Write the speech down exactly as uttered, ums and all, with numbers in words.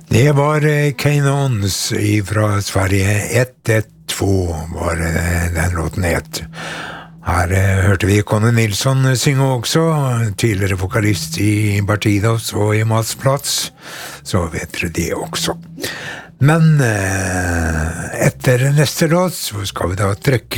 Det var Canons fra Sverige. ett ett två var den låten het. Her hørte vi Conny Nilsson synge også, tidligere vokalist i Bartidos og i Mats Plats, så vet dere det også. Men etter neste låt så skal vi da trykke